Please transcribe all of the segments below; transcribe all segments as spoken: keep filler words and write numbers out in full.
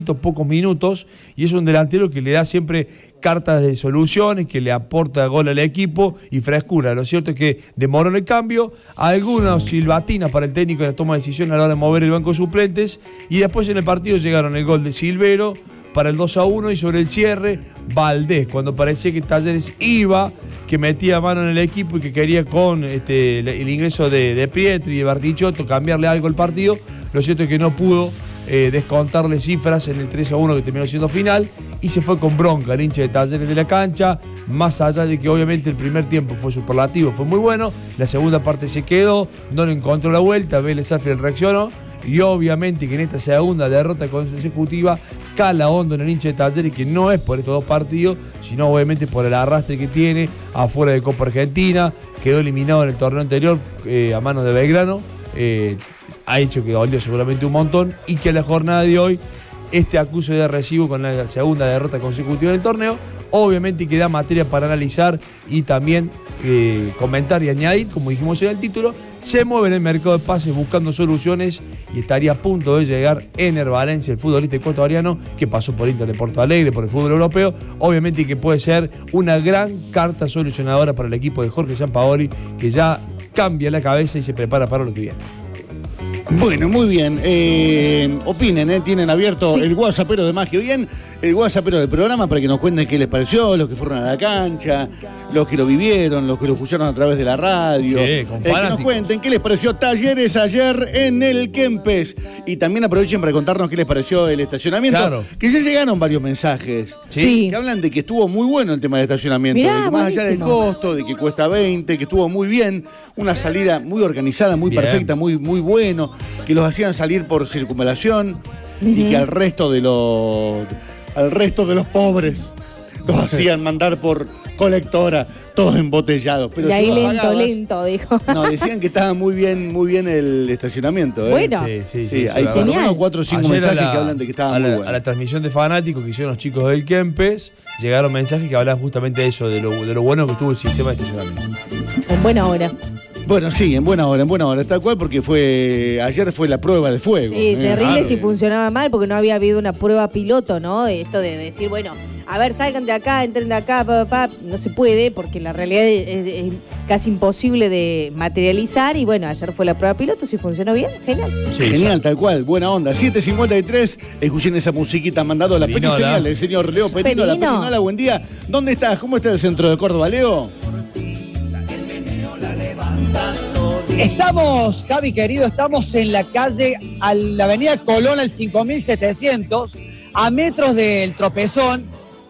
pocos minutos, y es un delantero que le da siempre cartas de soluciones, que le aporta gol al equipo y frescura. Lo cierto es que demoró en el cambio, algunas silbatinas para el técnico en la toma de decisión a la hora de mover el banco de suplentes, y después en el partido llegaron el gol de Silvero para el dos a uno, y sobre el cierre Valdés, cuando parecía que Talleres iba, que metía mano en el equipo y que quería con este, el, el ingreso de, de Pietri y de Bartichotto cambiarle algo al partido. Lo cierto es que no pudo Eh, descontarle cifras en el tres a uno que terminó siendo final, y se fue con bronca el hincha de Talleres de la cancha, más allá de que obviamente el primer tiempo fue superlativo, fue muy bueno, la segunda parte se quedó, no le encontró la vuelta, Vélez Sarsfield reaccionó, y obviamente que en esta segunda derrota consecutiva cala hondo en el hincha de Talleres, que no es por estos dos partidos, sino obviamente por el arrastre que tiene afuera de Copa Argentina, quedó eliminado en el torneo anterior eh, a manos de Belgrano. Eh, ha hecho que dolió seguramente un montón, y que a la jornada de hoy este acuse de recibo con la segunda derrota consecutiva del torneo, obviamente que da materia para analizar y también eh, comentar y añadir, como dijimos en el título. Se mueve en el mercado de pases buscando soluciones y estaría a punto de llegar Ener Valencia, el futbolista ecuatoriano que pasó por Inter de Porto Alegre, por el fútbol europeo, obviamente que puede ser una gran carta solucionadora para el equipo de Jorge Sampaoli, que ya cambia la cabeza y se prepara para lo que viene. Bueno, muy bien. Eh, opinen, ¿eh? Tienen abierto sí. el WhatsApp, pero de más que bien, el WhatsApp del programa para que nos cuenten qué les pareció, los que fueron a la cancha, los que lo vivieron, los que lo escucharon a través de la radio. Sí, con eh, que nos cuenten qué les pareció Talleres ayer en el Kempes. Y también aprovechen para contarnos qué les pareció el estacionamiento. Claro. Que ya llegaron varios mensajes sí. que hablan de que estuvo muy bueno el tema del estacionamiento. Mirá, de que más buenísimo. allá del costo, de que cuesta veinte, que estuvo muy bien. Una salida muy organizada, muy bien. perfecta, muy, muy bueno. Que los hacían salir por circunvalación uh-huh. y que al resto de los... al resto de los pobres los hacían mandar por colectora, todos embotellados. Pero y ahí si lento, pagabas, lento, dijo. No, decían que estaba muy bien, muy bien el estacionamiento. ¿eh? Bueno. Sí, sí, sí, sí, hay por lo menos cuatro o cinco Ayer mensajes la, que hablan de que estaba a muy la, bueno. A la transmisión de fanáticos que hicieron los chicos del Kempes, llegaron mensajes que hablan justamente de eso, de lo, de lo bueno que tuvo el sistema de estacionamiento. En buena hora. Bueno, sí, en buena hora, en buena hora, tal cual, porque fue ayer fue la prueba de fuego. Sí, ¿eh? terrible Ah, si funcionaba mal, porque no había habido una prueba piloto, ¿no? Esto de decir, bueno, a ver, salgan de acá, entren de acá, pa, pa, pa. No se puede, porque la realidad es, es, es casi imposible de materializar, y bueno, ayer fue la prueba piloto, si funcionó bien, genial. Sí, genial, tal cual, buena onda. siete cincuenta y tres, escuchen esa musiquita mandado a la Perinola. Peri del señor Leo Perino, la Perino. Perinola, buen día. ¿Dónde estás? ¿Cómo está el centro de Córdoba, Leo? Estamos, Javi querido, estamos en la calle, a la avenida Colón al cinco mil setecientos, a metros del Tropezón.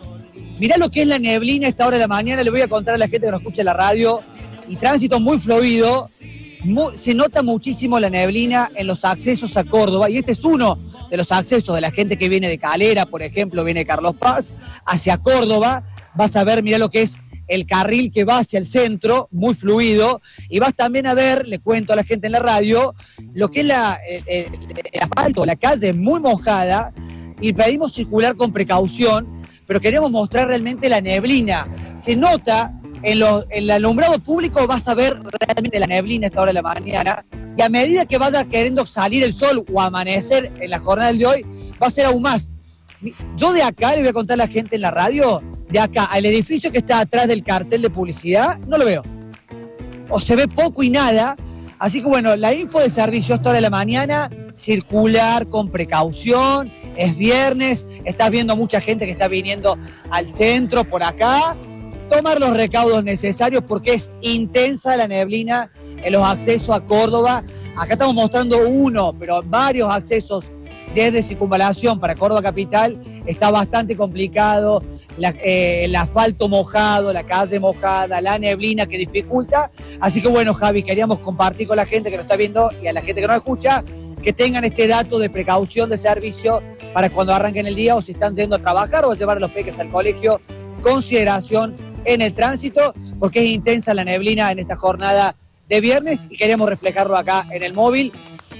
Mirá lo que es la neblina a esta hora de la mañana, le voy a contar a la gente que nos escucha en la radio. Y tránsito muy fluido, muy, se nota muchísimo la neblina en los accesos a Córdoba, y este es uno de los accesos de la gente que viene de Calera, por ejemplo, viene de Carlos Paz, hacia Córdoba. Vas a ver, mirá lo que es el carril que va hacia el centro, muy fluido, y vas también a ver, le cuento a la gente en la radio, lo que es la, el, el, el asfalto, la calle muy mojada, y pedimos circular con precaución, pero queremos mostrar realmente la neblina. Se nota, en, lo, en el alumbrado público vas a ver realmente la neblina a esta hora de la mañana, y a medida que vaya queriendo salir el sol o amanecer en la jornada de hoy, va a ser aún más. Yo de acá, le voy a contar a la gente en la radio, de acá al edificio que está atrás del cartel de publicidad, no lo veo. O se ve poco y nada. Así que bueno, la info de servicio a esta hora de la mañana, circular con precaución, es viernes, estás viendo mucha gente que está viniendo al centro por acá, tomar los recaudos necesarios porque es intensa la neblina en los accesos a Córdoba. Acá estamos mostrando uno, pero varios accesos desde Circunvalación para Córdoba Capital está bastante complicado. La, eh, el asfalto mojado, la calle mojada, la neblina que dificulta. Así que bueno, Javi, queríamos compartir con la gente que nos está viendo y a la gente que nos escucha, que tengan este dato de precaución de servicio para cuando arranquen el día, o si están yendo a trabajar o a llevar a los peques al colegio. Consideración en el tránsito, porque es intensa la neblina en esta jornada de viernes y queremos reflejarlo acá en el móvil.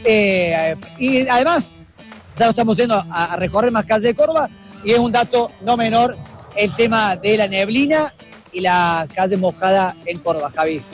Eh, y además, ya lo estamos yendo a, a recorrer más calles de Córdoba, y es un dato no menor el tema de la neblina y la calle mojada en Córdoba, Javi.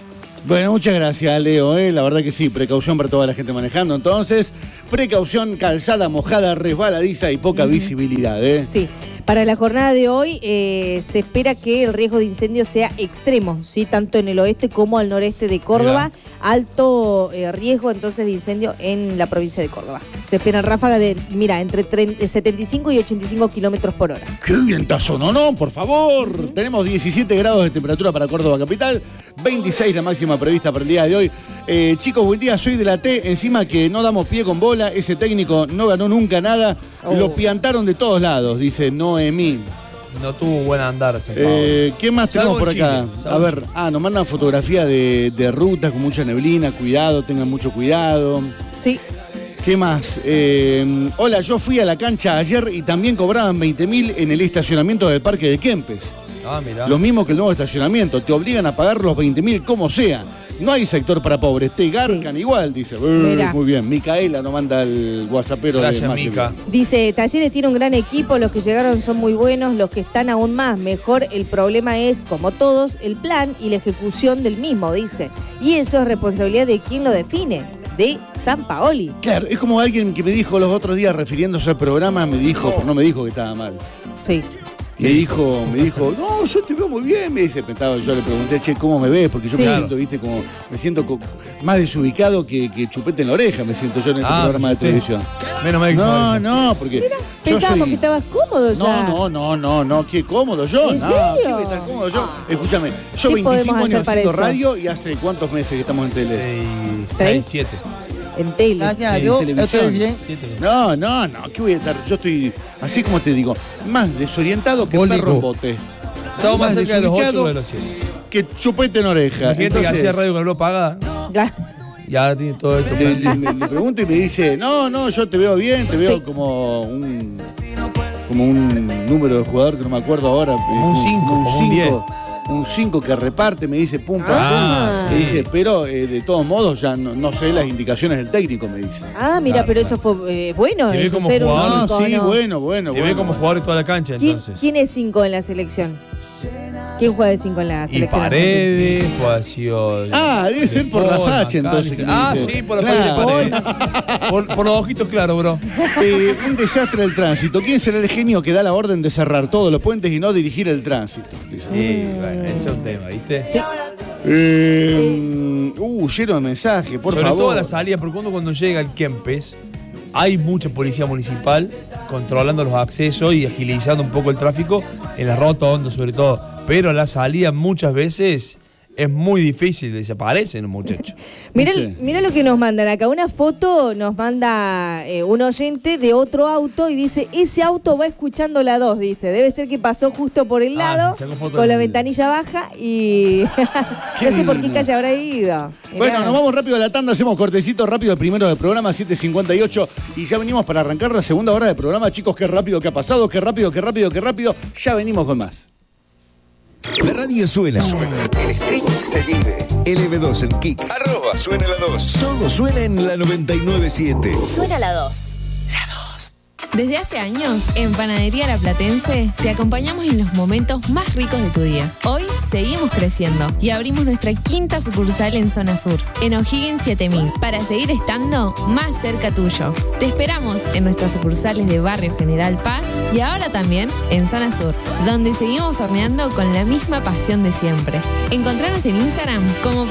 Bueno, muchas gracias, Leo. ¿eh? La verdad que sí, precaución para toda la gente manejando. Entonces, precaución, calzada mojada, resbaladiza y poca uh-huh. visibilidad. ¿eh? Sí. Para la jornada de hoy eh, se espera que el riesgo de incendio sea extremo, ¿sí? Tanto en el oeste como al noreste de Córdoba. Mira. Alto eh, riesgo entonces de incendio en la provincia de Córdoba. Se esperan ráfagas de, mira, entre treinta, setenta y cinco y ochenta y cinco kilómetros por hora. ¡Qué vientazo! No, no, por favor. Uh-huh. Tenemos diecisiete grados de temperatura para Córdoba capital, veintiséis la máxima prevista para el día de hoy. Eh, chicos, buen día, soy de la T, encima que no damos pie con bola, ese técnico no ganó nunca nada, oh. lo piantaron de todos lados, dice Noemí. No tuvo buen andar. Eh, ¿Qué más tenemos por acá? Chile, a ver, ah, nos mandan fotografía de, de rutas con mucha neblina, cuidado, tengan mucho cuidado. Sí. ¿Qué más? Eh, hola, yo fui a la cancha ayer y también cobraban veinte mil en el estacionamiento del Parque de Kempes. Ah, mirá. Lo mismo que el nuevo estacionamiento, te obligan a pagar los veinte mil como sea. No hay sector para pobres, te garcan sí. igual, dice. Muy bien, Micaela nos manda el whatsappero. Gracias, de Mica. Dice, Talleres tiene un gran equipo, los que llegaron son muy buenos, los que están aún más. Mejor, el problema es, como todos, el plan y la ejecución del mismo, dice. Y eso es responsabilidad de quien lo define, de Sampaoli. Claro, es como alguien que me dijo los otros días, refiriéndose al programa, me dijo, pero no me dijo que estaba mal. Sí. Me dijo, me dijo, no, yo te veo muy bien, me dice, pensaba, yo le pregunté, che, ¿cómo me ves? Porque yo sí. me siento, viste, como, me siento co- más desubicado que, que chupete en la oreja, me siento yo en este ah, programa de sí. televisión. Menos mal que No, no, porque. Mira, pensábamos soy... que estabas cómodo ya. No, no, no, no, no, qué cómodo yo. ¿En no, serio? ¿qué me tan cómodo yo? Ah. Escúchame, yo veinticinco años haciendo eso? radio y hace cuántos meses que estamos en tele. seis, siete. En tele. Gracias a en Dios, televisión. No, no, no, ¿qué voy a estar? Yo estoy, así como te digo, más desorientado que Bólico. perro en bote. Estamos más cerca de los ocho que de los siete. Que chupete en oreja. La gente Entonces, que hacía radio con la luz pagada. Y ahora tiene todo esto. Le, le, le pregunto y me dice, no, no, yo te veo bien, te veo sí. como un como un número de jugador que no me acuerdo ahora. Como un cinco, un cinco. Un cinco que reparte, me dice, pum, pum. Ah, me sí. dice, pero eh, de todos modos ya no, no sé las indicaciones del técnico, me dice. Ah, mira, claro, pero claro. eso fue eh, bueno, ¿Te eso como ser jugador? un cinco, No, sí, ¿no? bueno, bueno, Te bueno. ve como jugador de toda la cancha, ¿Quién, entonces. ¿Quién es cinco en la selección? ¿Quién juega de cinco en la Y selección? Paredes, pues ha sido. Ah, debe ser por la facha, entonces. que me Ah, dice. sí, por la Claro. facha de Paredes. por, por los ojitos claros, bro. Eh, un desastre del tránsito. ¿Quién será el genio que da la orden de cerrar todos los puentes y no dirigir el tránsito? Dice. Sí, bueno, ese es un tema, ¿viste? Sí. Eh, uh, lleno de mensajes, por Sobre favor. todo la salida, porque cuando, cuando llega el Kempes, hay mucha policía municipal controlando los accesos y agilizando un poco el tráfico en las rotondas, sobre todo. Pero la salida muchas veces es muy difícil, desaparecen los muchachos. Mira, ¿Viste? mira lo que nos mandan acá. Una foto nos manda eh, un oyente de otro auto y dice, ese auto va escuchando la dos, dice. Debe ser que pasó justo por el Ah, lado, sacó foto con la del- ventanilla baja y no sé por qué calle habrá ido. Mirá. Bueno, nos vamos rápido a la tanda, hacemos cortecito rápido el primero del programa, siete cincuenta y ocho, y ya venimos para arrancar la segunda hora del programa. Chicos, qué rápido que ha pasado, qué rápido, qué rápido, qué rápido. Ya venimos con más. La radio suena. El streaming se vive. L B dos en Kik. Arroba suena la dos. Todo suena en la noventa y nueve siete. Suena la dos. Desde hace años, en Panadería La Platense, te acompañamos en los momentos más ricos de tu día. Hoy seguimos creciendo y abrimos nuestra quinta sucursal en Zona Sur, en O'Higgins siete mil, para seguir estando más cerca tuyo. Te esperamos en nuestras sucursales de Barrio General Paz y ahora también en Zona Sur, donde seguimos horneando con la misma pasión de siempre. Encontranos en Instagram como